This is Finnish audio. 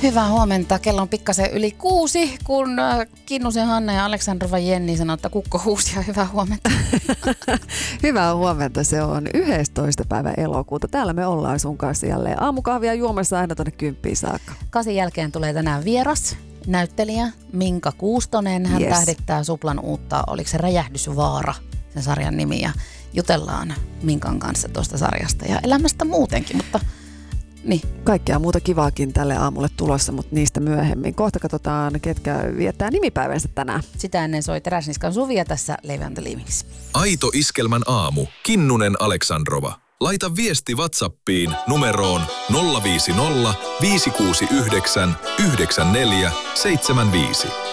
Hyvää huomenta. Kello on pikkasen yli 6, kun Kinnusen Hanna ja Aleksandrova Jenni sanoo, että kukko huusi ja hyvää huomenta. Hyvää huomenta. Se on 11. päivä elokuuta. Täällä me ollaan sun kanssa jälleen aamukahvia juomassa aina tuonne 10 saakka. 8 jälkeen tulee tänään vieras näyttelijä Minka Kuustonen. Hän tähdittää Suplan uutta, oliko se Räjähdysvaara, sen sarjan nimi. Ja jutellaan Minkan kanssa tuosta sarjasta ja elämästä muutenkin, mutta niin. Kaikkea muuta kivaakin tälle aamulle tulossa, mutta niistä myöhemmin. Kohta katsotaan, ketkä viettää nimipäivänsä tänään. Sitä ennen soi Teräsniskan Suvia tässä Leivän the Livings. Aito Iskelmän aamu. Kinnunen Aleksandrova. Laita viesti WhatsAppiin numeroon 050 569 9475.